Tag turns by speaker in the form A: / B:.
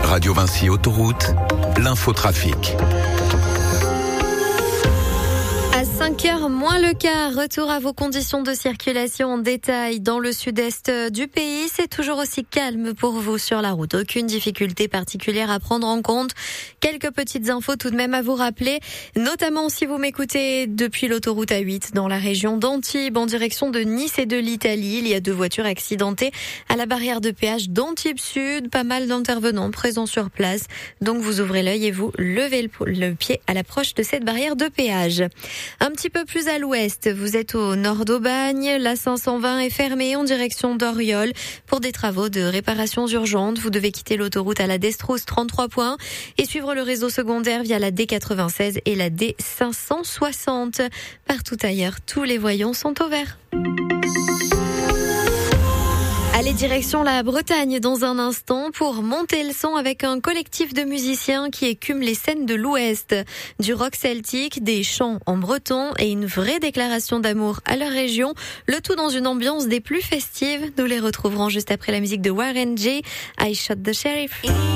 A: Radio Vinci Autoroute, l'infotrafic.
B: À 5h moins le quart, retour à vos conditions de circulation en détail dans le sud-est du pays. C'est toujours aussi calme pour vous sur la route. Aucune difficulté particulière à prendre en compte. Quelques petites infos tout de même à vous rappeler, notamment si vous m'écoutez depuis l'autoroute A8 dans la région d'Antibes en direction de Nice et de l'Italie. Il y a 2 voitures accidentées à la barrière de péage d'Antibes Sud. Pas mal d'intervenants présents sur place. Donc vous ouvrez l'œil et vous levez le pied à l'approche de cette barrière de péage. Un petit peu plus à l'ouest, vous êtes au nord d'Aubagne. La 520 est fermée en direction d'Oriol pour des travaux de réparations urgentes. Vous devez quitter l'autoroute à la Destrousse 33 points et suivre le réseau secondaire via la D96 et la D560. Partout ailleurs, tous les voyants sont au vert. Allez, direction la Bretagne dans un instant pour monter le son avec un collectif de musiciens qui écument les scènes de l'Ouest. Du rock celtique, des chants en breton et une vraie déclaration d'amour à leur région. Le tout dans une ambiance des plus festives. Nous les retrouverons juste après la musique de Warren G. I Shot the Sheriff.